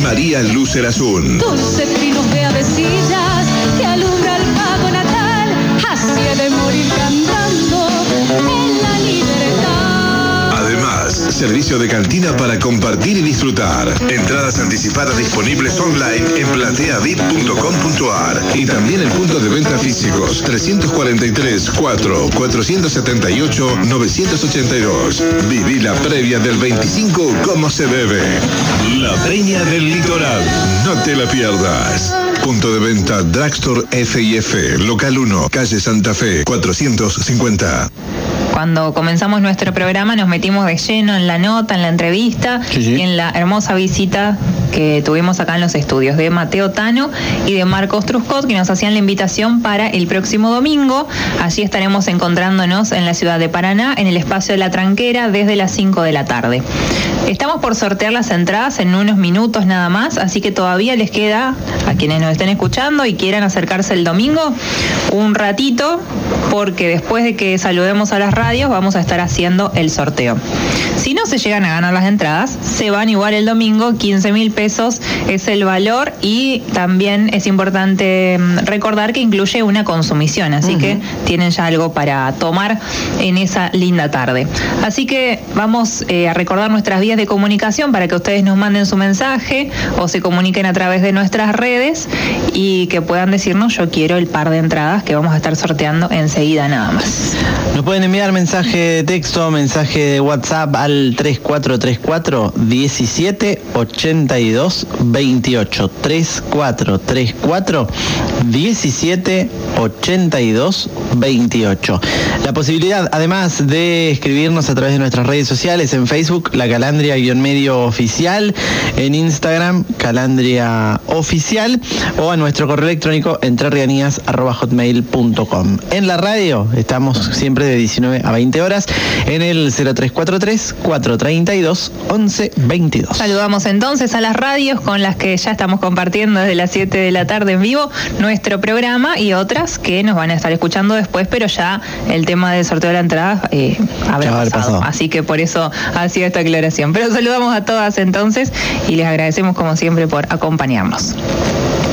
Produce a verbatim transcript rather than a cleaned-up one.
María Luz Erazún. Dulce trinos de avecillas que alumbra el pago natal, así he de morir cantando en la libertad. Además, servicio de cantina para compartir y disfrutar. Entradas anticipadas disponibles online en platea vip punto com punto ar y también en puntos de venta físicos trescientos cuarenta y tres, cuatro, cuatrocientos setenta y ocho, novecientos ochenta y dos. Viví la previa del veinticinco como se debe. La Peña del Litoral. No te la pierdas. Punto de venta Drugstore F y F, local uno, calle Santa Fe, cuatrocientos cincuenta. Cuando comenzamos nuestro programa nos metimos de lleno en la nota, en la entrevista sí, sí. y en la hermosa visita que tuvimos acá en los estudios de Mateo Tano y de Marcos Truscott, que nos hacían la invitación para el próximo domingo. Allí estaremos encontrándonos en la ciudad de Paraná, en el espacio de La Tranquera, desde las cinco de la tarde. Estamos por sortear las entradas en unos minutos nada más, así que todavía les queda, a quienes nos estén escuchando y quieran acercarse el domingo, un ratito, porque después de que saludemos a las radios vamos a estar haciendo el sorteo. Si no se llegan a ganar las entradas, se van igual el domingo, quince mil pesos es el valor, y también es importante recordar que incluye una consumición, así uh-huh. que tienen ya algo para tomar en esa linda tarde. Así que vamos eh, a recordar nuestras vías de comunicación para que ustedes nos manden su mensaje o se comuniquen a través de nuestras redes y que puedan decirnos: yo quiero el par de entradas que vamos a estar sorteando enseguida nada más. Nos pueden enviar mensaje de texto, mensaje de WhatsApp al tres cuatro tres cuatro, diecisiete ochenta y dos veintiocho. tres cuatro tres cuatro, diecisiete ochenta y dos veintiocho. La posibilidad, además de escribirnos a través de nuestras redes sociales, en Facebook, La Calandria-medio oficial, en Instagram, Calandria oficial, o a nuestro correo electrónico entrerrianías arroba hotmail punto com. En la radio estamos siempre de diecinueve a veinte horas en el cero tres cuatro tres, cuatro tres dos, once veintidós. Saludamos entonces a las radios con las que ya estamos compartiendo desde las siete de la tarde en vivo nuestro programa, y otras que nos van a estar escuchando después, pero ya el tema del sorteo de la entrada eh, habrá pasado. pasado. Así que por eso hacía esta aclaración. Pero saludamos a todas entonces y les agradecemos como siempre por acompañarnos.